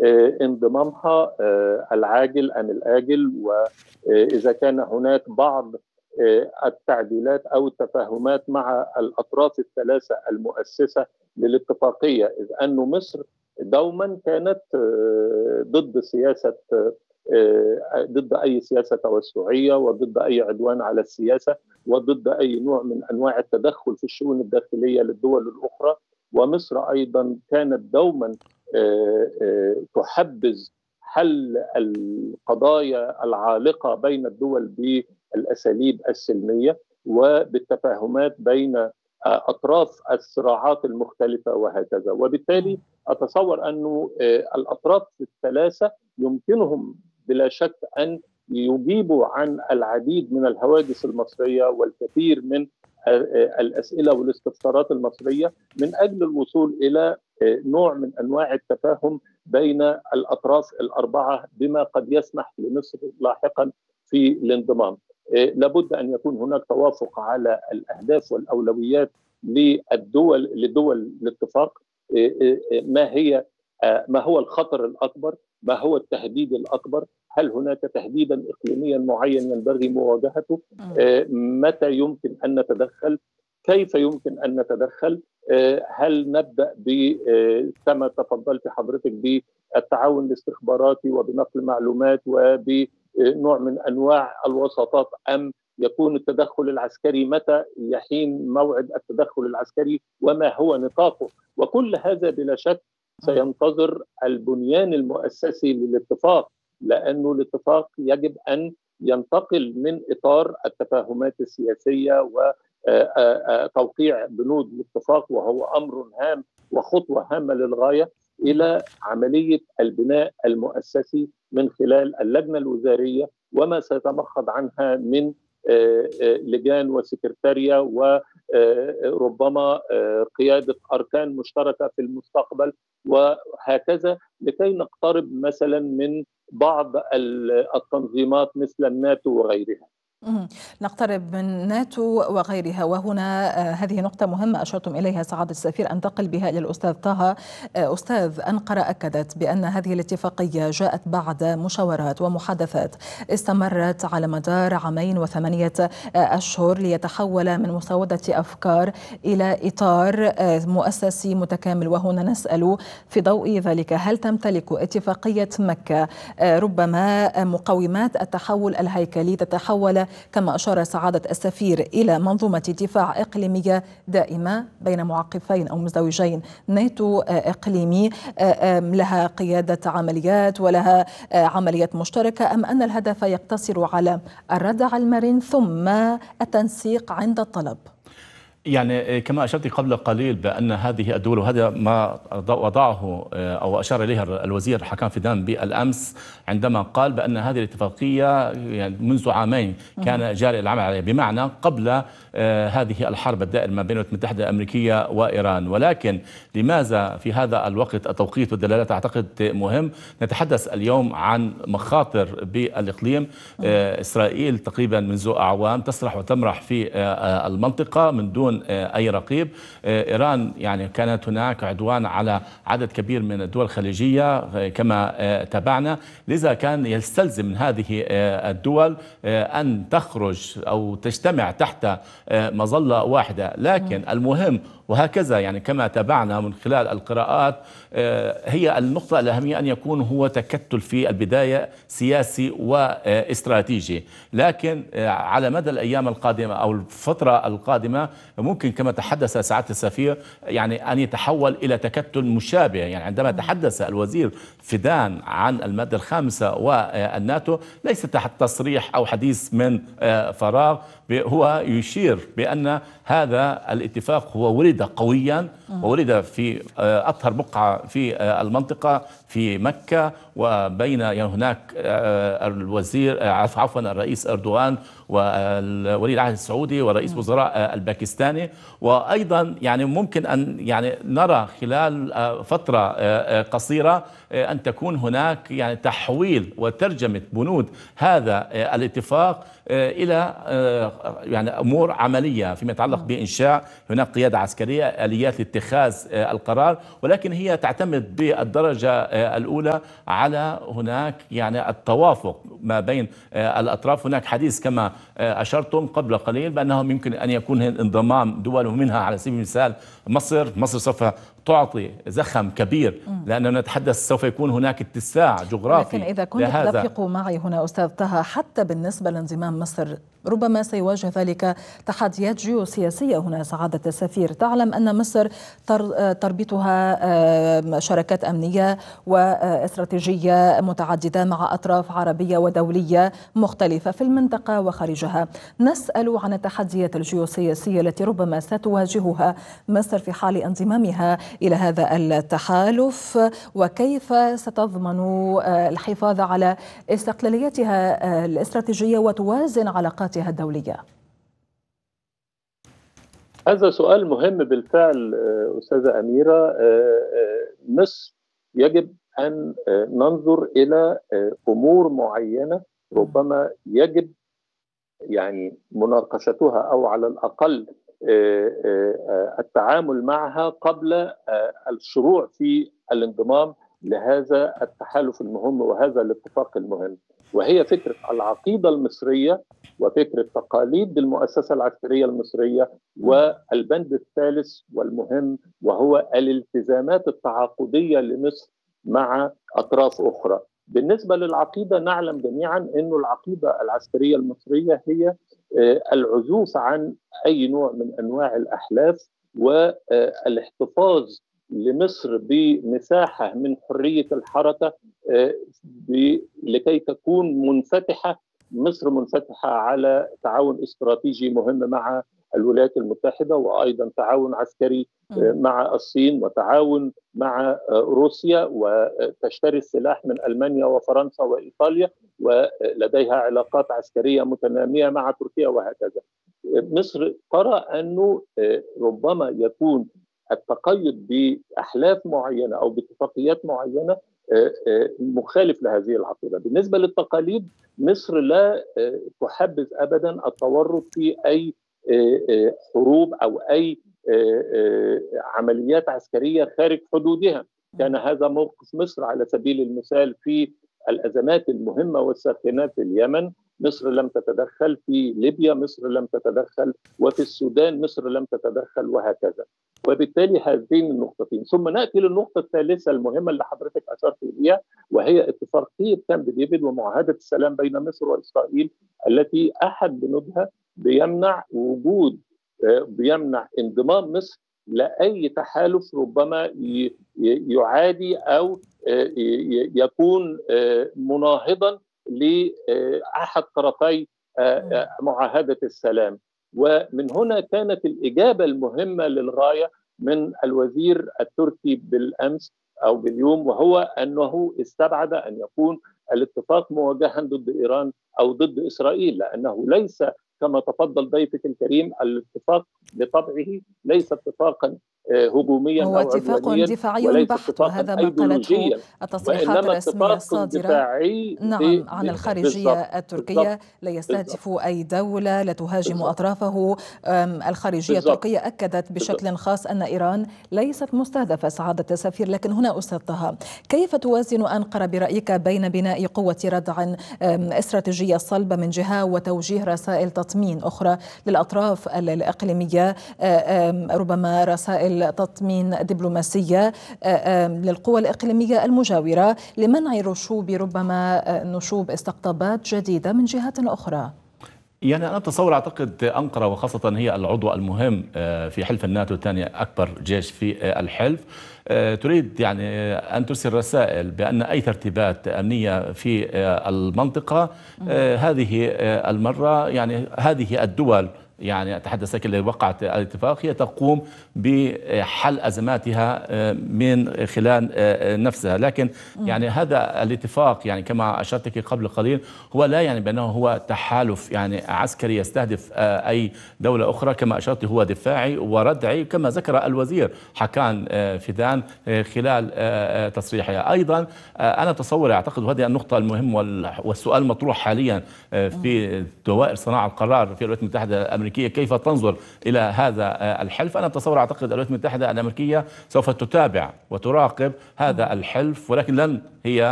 انضمامها العاجل أم الآجل، وإذا كان هناك بعض التعديلات أو التفاهمات مع الأطراف الثلاثة المؤسسة للاتفاقية، إذ أن مصر دوما كانت ضد سياسة، ضد أي سياسة توسعية، وضد أي عدوان على السياسة، وضد أي نوع من أنواع التدخل في الشؤون الداخلية للدول الأخرى. ومصر أيضا كانت دوما تحبذ حل القضايا العالقة بين الدول بالأساليب السلمية وبالتفاهمات بين أطراف الصراعات المختلفة وهكذا. وبالتالي أتصور أن الأطراف الثلاثة يمكنهم بلا شك أن يجيبوا عن العديد من الهواجس المصرية والكثير من الأسئلة والاستفسارات المصرية من أجل الوصول إلى نوع من أنواع التفاهم بين الأطراف الأربعة بما قد يسمح لمصر لاحقا في الانضمام. لابد أن يكون هناك توافق على الأهداف والأولويات لدول الاتفاق. ما هو الخطر الأكبر؟ ما هو التهديد الأكبر؟ هل هناك تهديدا إقليميا معين ينبغي مواجهته؟ متى يمكن أن نتدخل؟ كيف يمكن أن نتدخل؟ هل نبدأ كما تفضلت حضرتك بالتعاون الاستخباراتي وبنقل معلومات وبنوع من أنواع الوساطات، أم يكون التدخل العسكري؟ متى يحين موعد التدخل العسكري وما هو نطاقه؟ وكل هذا بلا شك سينتظر البنيان المؤسسي للاتفاق، لأنه الاتفاق يجب أن ينتقل من إطار التفاهمات السياسية وتوقيع بنود الاتفاق، وهو أمر هام وخطوة هامة للغاية، إلى عملية البناء المؤسسي من خلال اللجنة الوزارية وما سيتمخض عنها من لجان وسكرتارية وربما قيادة أركان مشتركة في المستقبل وهكذا، لكي نقترب مثلا من بعض التنظيمات مثل الناتو وغيرها. نقترب من ناتو وغيرها. وهنا هذه نقطة مهمة أشرتم إليها سعادة السفير، أنتقل بها إلى الأستاذ طه. أستاذ، أنقرة أكدت بأن هذه الاتفاقية جاءت بعد مشاورات ومحادثات استمرت على مدار 2 و8 أشهر ليتحول من مسودة أفكار إلى إطار مؤسسي متكامل. وهنا نسأل في ضوء ذلك، هل تمتلك اتفاقية مكة ربما مقومات التحول الهيكلي تتحول كما أشار سعادة السفير إلى منظومة دفاع إقليمية دائمة بين معقفين أو مزدوجين، ناتو إقليمي لها قيادة عمليات ولها عمليات مشتركة، أم أن الهدف يقتصر على الردع المرن ثم التنسيق عند الطلب؟ يعني كما أشرت قبل قليل بأن هذه الدول، وهذا ما وضعه أو أشار إليها الوزير حكام فيدان بالأمس عندما قال بأن هذه الاتفاقية يعني منذ 2 عام كان جاري العمل عليها، بمعنى قبل هذه الحرب الدائرة ما بين الولايات المتحدة الأمريكية وإيران. ولكن لماذا في هذا الوقت التوقيت والدلالات أعتقد مهم. نتحدث اليوم عن مخاطر بالإقليم. إسرائيل تقريبا منذ أعوام تسرح وتمرح في المنطقة من دون أي رقيب. إيران يعني كانت هناك عدوان على عدد كبير من الدول الخليجية كما تابعنا، لذا كان يستلزم من هذه الدول أن تخرج أو تجتمع تحت مظلة واحدة. لكن المهم وهكذا يعني كما تابعنا من خلال القراءات، هي النقطة الأهمية أن يكون هو تكتل في البداية سياسي واستراتيجي، لكن على مدى الأيام القادمة أو الفترة القادمة ممكن كما تحدث سعادة السفير يعني أن يتحول إلى تكتل مشابه. يعني عندما تحدث الوزير فيدان عن المادة 5 والناتو ليس تحت تصريح أو حديث من فراغ، هو يشير بأن هذا الاتفاق هو ولد قويا وولد في أطهر بقعة في المنطقة في مكة، وبين هناك الرئيس أردوغان وولي العهد السعودي ورئيس وزراء الباكستاني. وأيضا يعني ممكن أن يعني نرى خلال فترة قصيرة أن تكون هناك يعني تحويل وترجمة بنود هذا الاتفاق إلى يعني أمور عملية فيما يتعلق بإنشاء هناك قيادة عسكرية، آليات لاتخاذ القرار، ولكن هي تعتمد بالدرجة الأولى على هناك يعني التوافق ما بين الأطراف. هناك حديث كما أشرتم قبل قليل بأنه يمكن أن يكون انضمام دول، ومنها على سبيل المثال مصر سوف تعطي زخم كبير، لأننا نتحدث سوف يكون هناك اتساع جغرافي. لكن إذا كنت تتفق معي هنا أستاذ طه، حتى بالنسبة لانضمام مصر ربما سيواجه ذلك تحديات جيوسياسية هنا سعادة السفير. تعلم أن مصر تربطها شراكات أمنية واستراتيجية متعددة مع أطراف عربية ودولية مختلفة في المنطقة وخارجها. نسأل عن التحديات الجيوسياسية التي ربما ستواجهها مصر في حال انضمامها إلى هذا التحالف، وكيف ستضمن الحفاظ على استقلاليتها الاستراتيجية وتوازن علاقاتها الدولية؟ هذا سؤال مهم بالفعل أستاذة أميرة. مصر يجب أن ننظر إلى أمور معينة ربما يجب يعني مناقشتها أو على الأقل التعامل معها قبل الشروع في الانضمام لهذا التحالف المهم وهذا الاتفاق المهم، وهي فكرة العقيدة المصرية وفكرة تقاليد المؤسسة العسكرية المصرية، والبند الثالث والمهم وهو الالتزامات التعاقدية لمصر مع أطراف أخرى. بالنسبة للعقيدة نعلم جميعا أن العقيدة العسكرية المصرية هي العزوف عن أي نوع من أنواع الأحلاف والاحتفاظ لمصر بمساحة من حرية الحركة لكي تكون منفتحة. مصر منفتحة على تعاون استراتيجي مهم مع الولايات المتحدة، وأيضا تعاون عسكري مع الصين، وتعاون مع روسيا، وتشتري السلاح من ألمانيا وفرنسا وإيطاليا، ولديها علاقات عسكرية متنامية مع تركيا وهكذا. مصر ترى أنه ربما يكون التقيد بأحلاف معينة أو باتفاقيات معينة مخالف لهذه العقيدة. بالنسبة للتقاليد، مصر لا تحبذ أبدا التورط في أي حروب أو أي عمليات عسكرية خارج حدودها. كان هذا موقف مصر على سبيل المثال في الأزمات المهمة والساخنة في اليمن. مصر لم تتدخل في ليبيا، مصر لم تتدخل، وفي السودان مصر لم تتدخل، وهكذا. وبالتالي هذين النقطتين. ثم نأتي للنقطة الثالثة المهمة اللي حضرتك أشرت إليها، وهي اتفاقية كامب ديفيد ومعاهدة السلام بين مصر وإسرائيل، التي أحد بنودها بيمنع انضمام مصر لأي تحالف ربما يعادي أو يكون مناهضا لأحد طرفي معاهدة السلام. ومن هنا كانت الإجابة المهمة للغاية من الوزير التركي بالأمس أو باليوم، وهو أنه استبعد أن يكون الاتفاق موجها ضد إيران أو ضد إسرائيل، لأنه ليس كما تفضل ضيفك الكريم الاتفاق بطبعه ليس اتفاقا هجوميا هو أو اتفاق دفاعي بحت، وهذا ما قالته التصريحات الرسمية الصادرة عن الخارجية التركية. لا يستهدف أي دولة، لا تهاجم أطرافه. الخارجية التركية أكدت بشكل خاص أن إيران ليست مستهدفة سعادة السفير. لكن هنا أستاذ طه، كيف توازن أنقرة برأيك بين بناء قوة ردع استراتيجية صلبة من جهة وتوجيه رسائل تطمين أخرى للأطراف الإقليمية، ربما رسائل تطمين دبلوماسية للقوى الإقليمية المجاورة لمنع ربما نشوب استقطابات جديدة من جهات أخرى؟ يعني أنا أتصور أعتقد أنقرة، وخاصة هي العضو المهم في حلف الناتو، ثاني أكبر جيش في الحلف، تريد يعني أن ترسل رسائل بأن أي ترتيبات أمنية في المنطقة هذه المرة، يعني هذه الدول يعني الاتحاد السكن اللي وقعت الاتفاق هي تقوم بحل أزماتها من خلال نفسها، لكن يعني هذا الاتفاق يعني كما أشرت قبل قليل هو لا يعني بأنه هو تحالف يعني عسكري يستهدف أي دولة أخرى، كما أشرت هو دفاعي وردعي كما ذكر الوزير حكان فيدان خلال تصريحه. أيضا أنا تصور أعتقد وهذه النقطة المهمة والسؤال المطروح حاليا في دوائر صناعة القرار في الولايات المتحدة الأمريكية، كيف تنظر إلى هذا الحلف؟ أنا أتصور أعتقد الولايات المتحدة الأمريكية سوف تتابع وتراقب هذا الحلف، ولكن لن هي